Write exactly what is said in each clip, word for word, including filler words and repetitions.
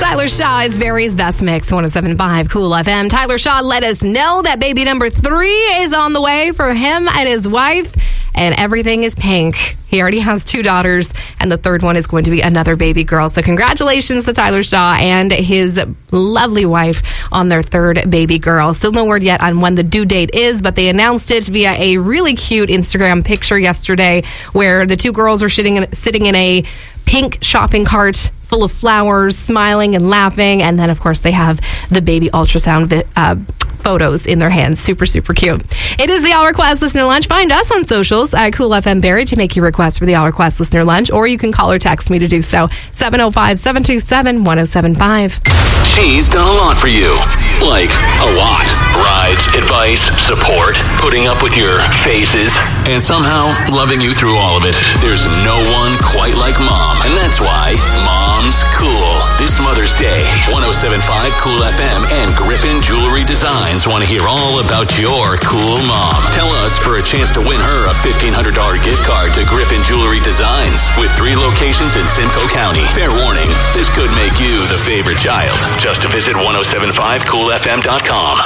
Tyler Shaw is Barry's Best Mix, one oh seven point five Cool F M. Tyler Shaw let us know that baby number three is on the way for him and his wife, and everything is pink. He already has two daughters, and the third one is going to be another baby girl. So congratulations to Tyler Shaw and his lovely wife on their third baby girl. Still no word yet on when the due date is, but they announced it via a really cute Instagram picture yesterday where the two girls are sitting in, sitting in a pink shopping cart full of flowers, smiling and laughing. And then, of course, they have the baby ultrasound vi- uh, photos in their hands. Super, super cute. It is the All Request Listener Lunch. Find us on socials at Cool F M Barrie to make your request for the All Request Listener Lunch, or you can call or text me to do so. seven oh five, seven two seven, one oh seven five. She's done a lot for you. Like, a lot. Rides, advice, support, putting up with your faces, and somehow loving you through all of it. There's no one quite like Mom, and that's why Mom's cool. This Mother's Day, one oh seven point five Cool F M and Griffin Jewelry Designs want to hear all about your cool mom. Tell us for a chance to win her a fifteen hundred dollars gift card to Griffin Jewelry Designs with three locations in Simcoe County. Fair warning, this could make you the favorite child. Just to visit ten seventy-five cool f m dot com.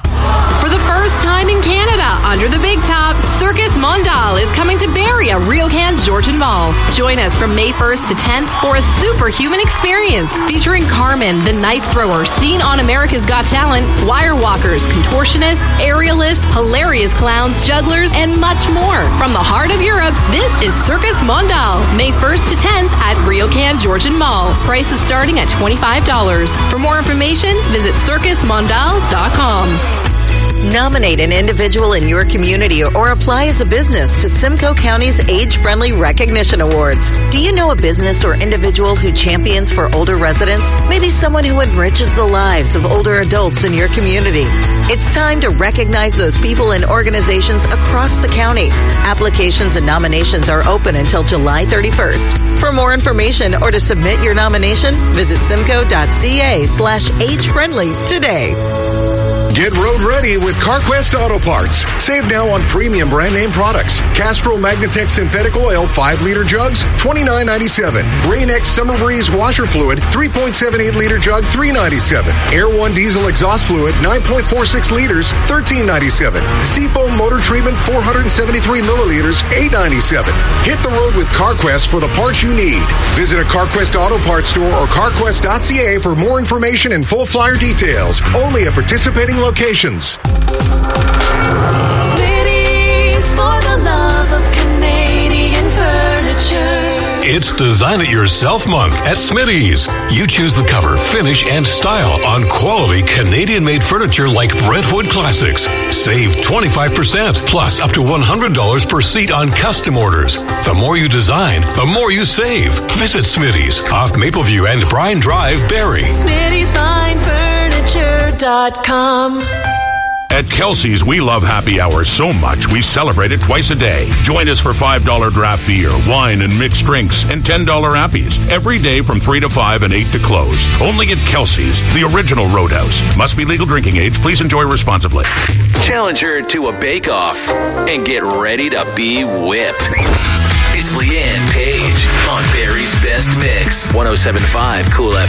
For the first time in Canada, under the big top, Circus Mondal is coming to Barrie at RioCan Georgian Mall. Join us from May first to tenth for a superhuman experience featuring Carmen, the knife thrower, seen on America's Got Talent, wire walkers, contortionists, aerialists, hilarious clowns, jugglers, and much more. From the heart of Europe, this is Circus Mondal, May first to tenth at RioCan Georgian Mall. Prices starting at twenty-five dollars. For more information, visit circus mondal dot com. Nominate an individual in your community or apply as a business to Simcoe County's Age-Friendly Recognition Awards. Do you know a business or individual who champions for older residents? Maybe someone who enriches the lives of older adults in your community. It's time to recognize those people and organizations across the county. Applications and nominations are open until July thirty-first. For more information or to submit your nomination, visit simcoe.ca slash age-friendly today. Get road ready with CarQuest Auto Parts. Save now on premium brand name products. Castrol Magnatech Synthetic Oil five liter jugs, twenty-nine ninety-seven. Rain-X Summer Breeze washer fluid, three point seven eight liter jug, three ninety-seven. Air One Diesel exhaust fluid, nine point four six liters, thirteen ninety-seven. Seafoam motor treatment, four hundred seventy-three milliliters, eight ninety-seven. Hit the road with CarQuest for the parts you need. Visit a CarQuest Auto Parts store or carquest dot c a for more information and full flyer details. Only at participating locations. Smitty's for the love of Canadian furniture. It's Design It Yourself Month at Smitty's. You choose the cover, finish, and style on quality Canadian-made furniture like Brentwood Classics. Save twenty-five percent, plus up to one hundred dollars per seat on custom orders. The more you design, the more you save. Visit Smitty's off Mapleview and Bryan Drive, Barrie. Smitty's Fine Furniture dot com. At Kelsey's, we love happy hour so much we celebrate it twice a day. Join us for five dollars draft beer, wine, and mixed drinks, and ten dollars appies every day from three to five and eight to close. Only at Kelsey's, the original Roadhouse. Must be legal drinking age. Please enjoy responsibly. Challenge her to a bake-off and get ready to be whipped. It's Leanne Page on Barrie's Best Mix, one oh seven point five Cool F M.